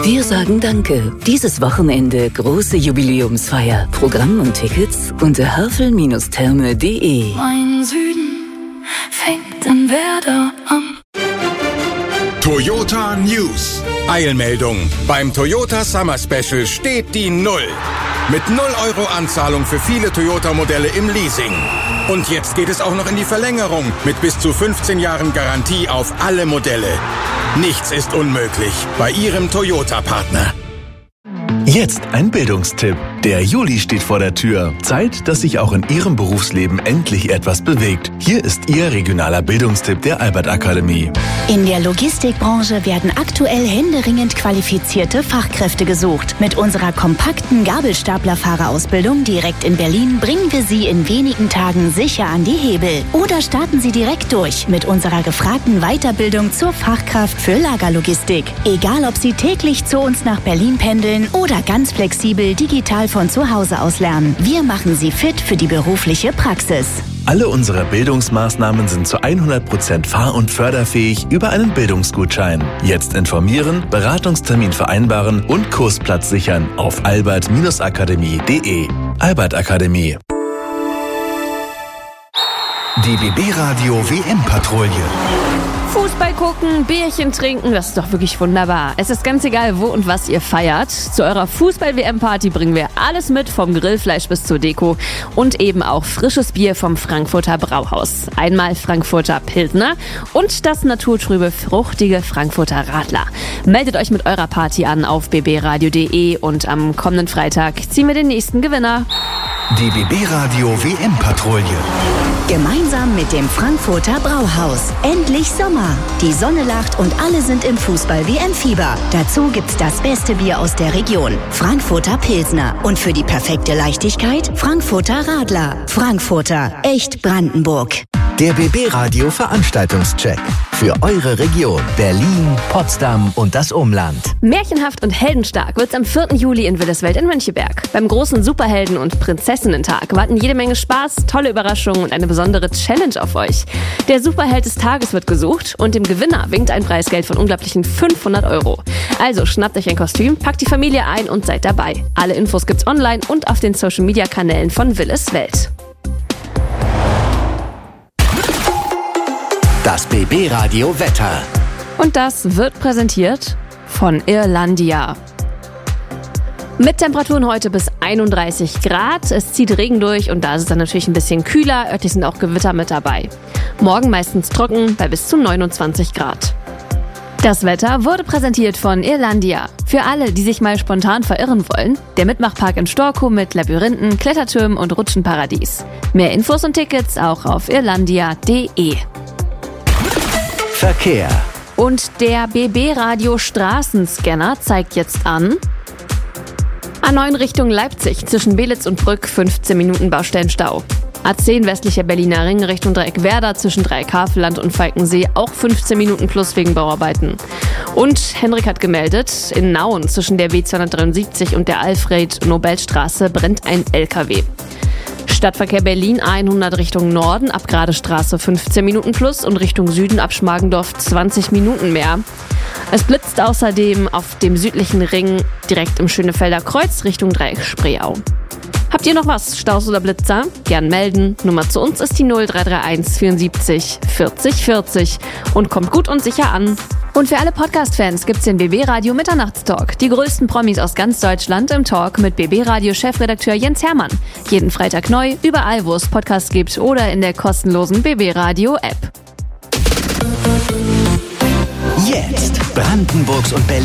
Wir sagen Danke. Dieses Wochenende große Jubiläumsfeier. Programm und Tickets unter havel-therme.de. Mein Süden fängt in Werder an. Toyota News. Eilmeldung. Beim Toyota Summer Special steht die Null. Mit 0 € Anzahlung für viele Toyota-Modelle im Leasing. Und jetzt geht es auch noch in die Verlängerung mit bis zu 15 Jahren Garantie auf alle Modelle. Nichts ist unmöglich bei Ihrem Toyota-Partner. Jetzt ein Bildungstipp. Der Juli steht vor der Tür. Zeit, dass sich auch in Ihrem Berufsleben endlich etwas bewegt. Hier ist Ihr regionaler Bildungstipp der Albert Akademie. In der Logistikbranche werden aktuell händeringend qualifizierte Fachkräfte gesucht. Mit unserer kompakten Gabelstaplerfahrerausbildung direkt in Berlin bringen wir Sie in wenigen Tagen sicher an die Hebel. Oder starten Sie direkt durch mit unserer gefragten Weiterbildung zur Fachkraft für Lagerlogistik. Egal, ob Sie täglich zu uns nach Berlin pendeln oder ganz flexibel digital von zu Hause aus lernen. Wir machen Sie fit für die berufliche Praxis. Alle unsere Bildungsmaßnahmen sind zu 100% fahr- und förderfähig über einen Bildungsgutschein. Jetzt informieren, Beratungstermin vereinbaren und Kursplatz sichern auf albert-akademie.de. Albert Akademie. Die BB Radio WM-Patrouille. Fußball gucken, Bierchen trinken, das ist doch wirklich wunderbar. Es ist ganz egal, wo und was ihr feiert. Zu eurer Fußball-WM-Party bringen wir alles mit, vom Grillfleisch bis zur Deko und eben auch frisches Bier vom Frankfurter Brauhaus. Einmal Frankfurter Pilsner und das naturtrübe, fruchtige Frankfurter Radler. Meldet euch mit eurer Party an auf bbradio.de und am kommenden Freitag ziehen wir den nächsten Gewinner. Die BB Radio WM-Patrouille. Gemeinsam mit dem Frankfurter Brauhaus. Endlich Sommer. Die Sonne lacht und alle sind im Fußball-WM-Fieber. Dazu gibt's das beste Bier aus der Region. Frankfurter Pilsner. Und für die perfekte Leichtigkeit Frankfurter Radler. Frankfurter. Echt Brandenburg. Der BB Radio Veranstaltungscheck. Für eure Region. Berlin, Potsdam und das Umland. Märchenhaft und heldenstark wird's am 4. Juli in Willeswelt in Möncheberg. Beim großen Superhelden- und Prinzessinnen-Tag warten jede Menge Spaß, tolle Überraschungen und eine besondere Challenge auf euch. Der Superheld des Tages wird gesucht und dem Gewinner winkt ein Preisgeld von unglaublichen 500 €. Also schnappt euch ein Kostüm, packt die Familie ein und seid dabei. Alle Infos gibt's online und auf den Social-Media-Kanälen von Willeswelt. Das BB Radio Wetter. Und das wird präsentiert von Irlandia. Mit Temperaturen heute bis 31 Grad. Es zieht Regen durch und da ist es dann natürlich ein bisschen kühler. Örtlich sind auch Gewitter mit dabei. Morgen meistens trocken bei bis zu 29 Grad. Das Wetter wurde präsentiert von Irlandia. Für alle, die sich mal spontan verirren wollen, der Mitmachpark in Storkow mit Labyrinthen, Klettertürmen und Rutschenparadies. Mehr Infos und Tickets auch auf irlandia.de. Verkehr. Und der BB-Radio Straßenscanner zeigt jetzt an: A9 Richtung Leipzig zwischen Belitz und Brück 15 Minuten Baustellenstau. A10 westlicher Berliner Ring Richtung Dreieck Werder zwischen Dreieck-Havelland und Falkensee auch 15 Minuten plus wegen Bauarbeiten. Und Henrik hat gemeldet, in Nauen zwischen der W273 und der Alfred-Nobel-Straße brennt ein LKW. Stadtverkehr Berlin 100 Richtung Norden, ab Gradestraße 15 Minuten plus und Richtung Süden ab Schmargendorf 20 Minuten mehr. Es blitzt außerdem auf dem südlichen Ring direkt im Schönefelder Kreuz Richtung Dreieck Spreeau. Habt ihr noch was, Staus oder Blitzer? Gern melden. Nummer zu uns ist die 0331 74 40 40 und kommt gut und sicher an. Und für alle Podcast-Fans gibt's den BB-Radio Mitternachtstalk. Die größten Promis aus ganz Deutschland im Talk mit BB-Radio-Chefredakteur Jens Hermann. Jeden Freitag neu, überall wo es Podcasts gibt oder in der kostenlosen BB-Radio-App. Jetzt Brandenburgs und Berlin